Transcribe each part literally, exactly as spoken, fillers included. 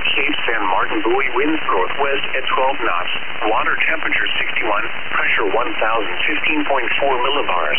Cape San Martin buoy winds northwest at twelve knots. Water temperature sixty-one, pressure one thousand fifteen point four millibars.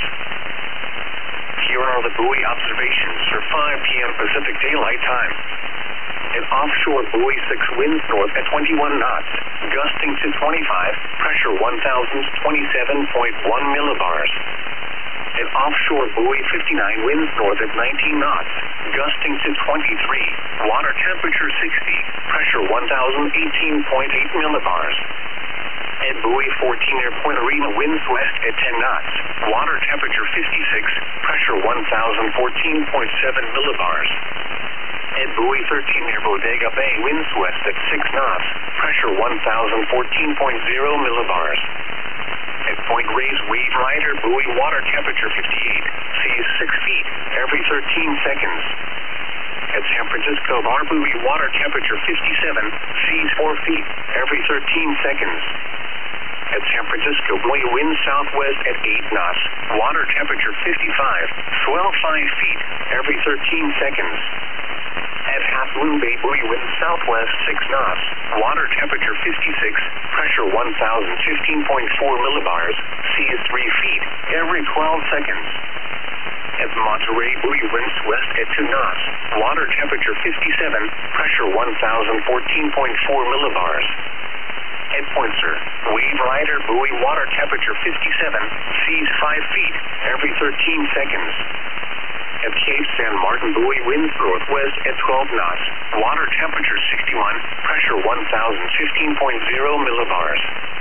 Here are the buoy observations for five p m Pacific Daylight Time. An offshore buoy six winds north at twenty-one knots, gusting to twenty-five, pressure one thousand twenty-seven point one millibars. An offshore buoy fifty-nine winds north at nineteen knots, gusting to twenty-three, water temperature sixty, pressure one thousand eighteen point eight millibars. At buoy fourteen near Point Arena winds west at ten knots, water temperature fifty-six, pressure one thousand fourteen point seven millibars. At buoy thirteen near Bodega Bay winds west at six knots, pressure one thousand fourteen point zero millibars. At Point Reyes Wave Rider buoy water temperature fifty-eight, seas six feet every thirteen seconds. At San Francisco Bar buoy water temperature fifty-seven, seas four feet every thirteen seconds. At San Francisco buoy wind southwest at eight knots, water temperature fifty-five, swell five feet every thirteen seconds. At Half Moon Bay buoy wind southwest six knots, water temperature fifty-six, pressure one thousand fifteen point four millibars, seas three feet every twelve seconds. At Monterey buoy winds west at two knots, water temperature fifty-seven, pressure one thousand fourteen point four millibars. At Poinsett, Wave Rider buoy water temperature fifty-seven, seas five feet every thirteen seconds. At Cape San Martin buoy winds northwest at twelve knots, water temperature sixty-one, pressure one thousand fifteen point zero millibars.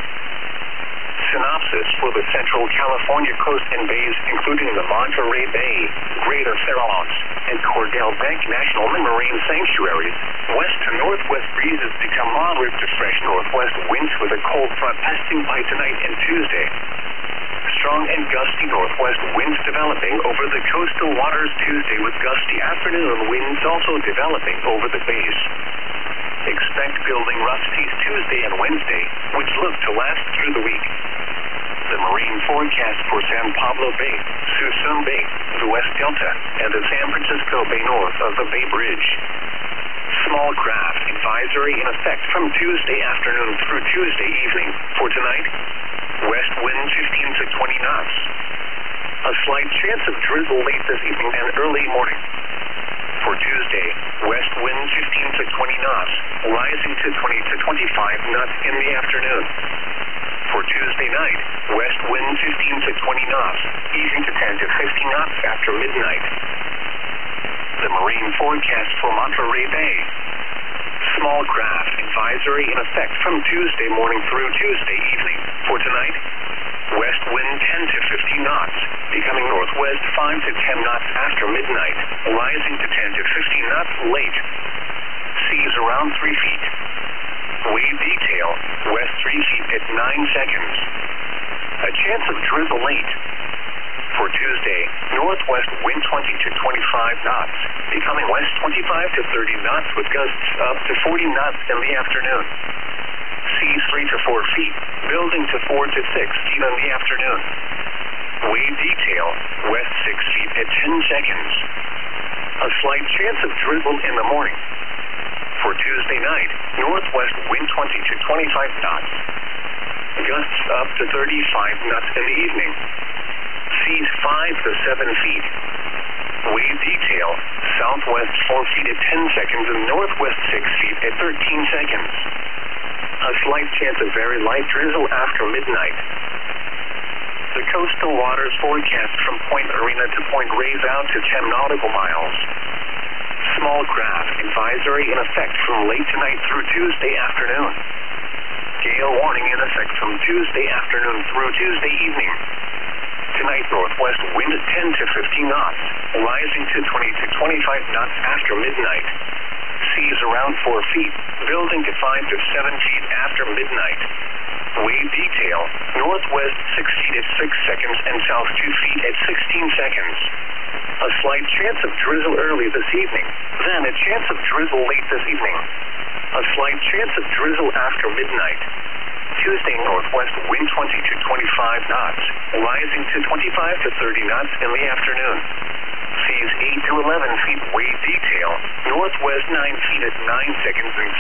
Synopsis for the Central California coast and bays, including the Monterey Bay, Greater Farallones, and Cordell Bank National Marine Sanctuaries. West to northwest breezes become moderate to fresh northwest winds with a cold front passing by tonight and Tuesday. Strong and gusty northwest winds developing over the coastal waters Tuesday, with gusty afternoon winds also developing over the bays. Expect building rough seas Tuesday and Wednesday, which look to last through the week. The marine forecast for San Pablo Bay, Suisun Bay, the West Delta, and the San Francisco Bay north of the Bay Bridge. Small craft advisory in effect from Tuesday afternoon through Tuesday evening. For tonight, west wind fifteen to twenty knots. A slight chance of drizzle late this evening and early morning. For Tuesday, west wind fifteen to twenty knots, rising to twenty to twenty-five knots in the afternoon. For Tuesday night, west wind fifteen to twenty knots, easing to ten to fifteen knots after midnight. The marine forecast for Monterey Bay. Small craft advisory in effect from Tuesday morning through Tuesday evening. For tonight, west wind ten to fifteen knots, becoming northwest five to ten knots after midnight, rising to ten to fifteen knots late. Seas around three feet. Wave detail, west three feet at nine seconds. A chance of drizzle late. For Tuesday, northwest wind twenty to twenty-five knots, becoming west twenty-five to thirty knots with gusts up to forty knots in the afternoon. Seas three to four feet, building to four to six feet in the afternoon. Wave detail, west six feet at ten seconds. A slight chance of drizzle in the morning. For Tuesday night, northwest wind twenty to twenty-five knots. Gusts up to thirty-five knots in the evening. Seas five to seven feet. Wave detail, southwest four feet at ten seconds and northwest six feet at thirteen seconds. A slight chance of very light drizzle after midnight. The coastal waters forecast from Point Arena to Point Reyes out to ten nautical miles. Small craft advisory in effect from late tonight through Tuesday afternoon. Gale warning in effect from Tuesday afternoon through Tuesday evening. Tonight, northwest wind ten to fifteen knots, rising to twenty to twenty-five knots after midnight. Seas around four feet, building to five to seven feet after midnight. Wave detail, northwest six feet at six seconds and south two feet at sixteen seconds. A slight chance of drizzle early this evening, then a chance of drizzle late this evening. A slight chance of drizzle after midnight. Tuesday, northwest wind twenty to twenty-five knots, rising to twenty-five to thirty knots in the afternoon. Seas eight to eleven feet, wave detail, northwest nine feet at nine seconds and